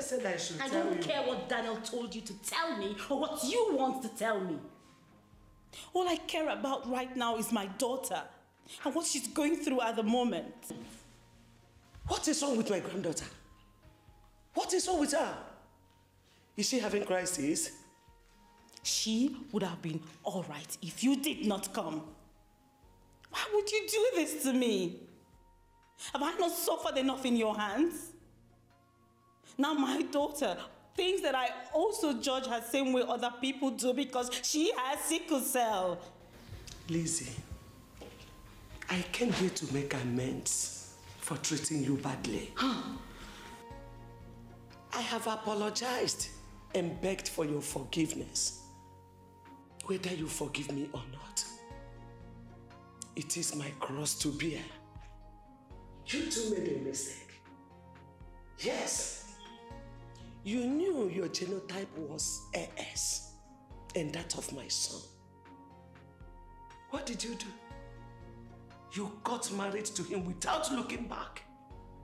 Daniel said I should tell you. I don't care what Daniel told you to tell me or what you want to tell me. All I care about right now is my daughter and what she's going through at the moment. What is wrong with my granddaughter? What is wrong with her? Is she having crisis? She would have been all right if you did not come. Why would you do this to me? Have I not suffered enough in your hands? Now my daughter thinks that I also judge her same way other people do because she has sickle cell. Lizzie, I came here to make amends for treating you badly. I have apologized and begged for your forgiveness. Whether you forgive me or not, it is my cross to bear. You too made a mistake. Yes. You knew your genotype was AS and that of my son. What did you do? You got married to him without looking back.